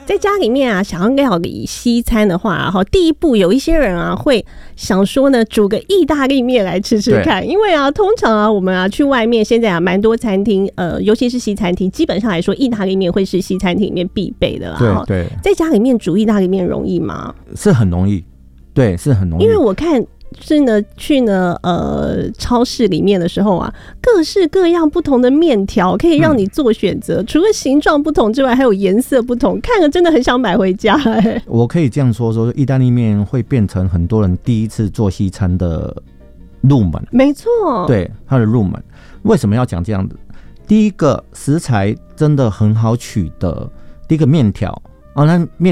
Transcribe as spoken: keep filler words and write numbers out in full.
在家里面啊，想要料理西餐的话，哈，第一步有一些人啊会想说呢，煮个意大利面来吃吃看，因为啊，通常啊，我们啊去外面现在啊，蛮多餐厅，呃，尤其是西餐厅，基本上来说，意大利面会是西餐厅里面必备的啦。 对对， 在家里面煮意大利面容易吗？ 是很容易，对，是很容易， 因为我看。是呢，去呢，呃，超市里面的时候啊，各式各样不同的面条可以让你做选择、嗯，除了形状不同之外，还有颜色不同，看了真的很想买回家、欸。 我可以这样说，说意大利面会变成很多人第一次做西餐的入门， 没错， 对，它的入门。为什么要讲这样子？第一个食材真的很好取得，第一个面条。哦，那面